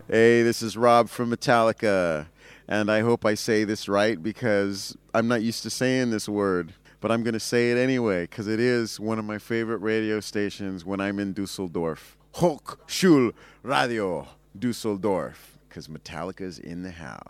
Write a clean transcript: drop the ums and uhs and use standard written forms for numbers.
Hey, this is Rob from Metallica, and I hope I say this right because I'm not used to saying this word, but I'm going to say it anyway because it is one of my favorite radio stations when I'm in Dusseldorf. Hochschul Radio Dusseldorf, because Metallica's in the house.